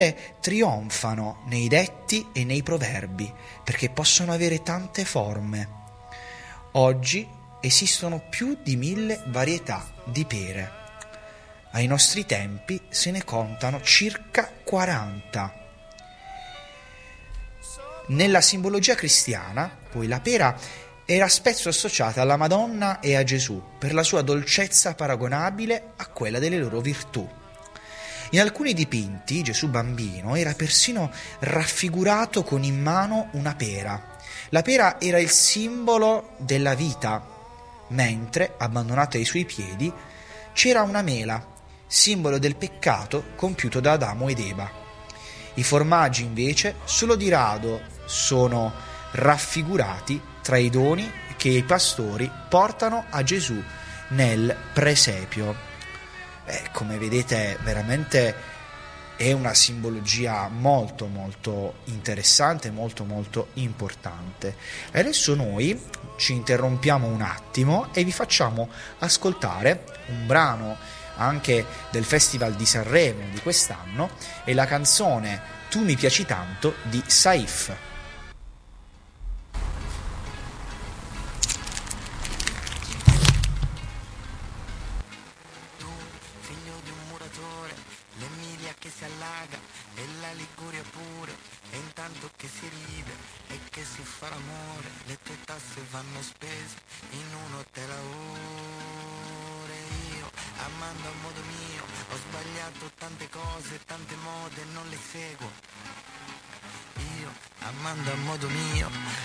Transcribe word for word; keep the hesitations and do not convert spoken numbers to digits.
trionfano nei detti e nei proverbi, perché possono avere tante forme. Oggi esistono più di mille varietà di pere. Ai nostri tempi se ne contano circa quaranta. Nella simbologia cristiana, poi, la pera era spesso associata alla Madonna e a Gesù per la sua dolcezza paragonabile a quella delle loro virtù. In alcuni dipinti Gesù bambino era persino raffigurato con in mano una pera. La pera era il simbolo della vita, mentre, abbandonata ai suoi piedi, c'era una mela, simbolo del peccato compiuto da Adamo ed Eva. I formaggi, invece, solo di rado sono raffigurati tra i doni che i pastori portano a Gesù nel presepio. Eh, come vedete, veramente è una simbologia molto molto interessante, molto molto importante. E adesso noi ci interrompiamo un attimo e vi facciamo ascoltare un brano anche del Festival di Sanremo di quest'anno, è la canzone Tu mi piaci tanto di Saif. L'Emilia che si allaga e la Liguria pure, e intanto che si ride e che si fa l'amore, le tue tasse vanno spese in un hotel a ore. Io, amando a modo mio, ho sbagliato tante cose, tante mode non le seguo. Io, amando a modo mio,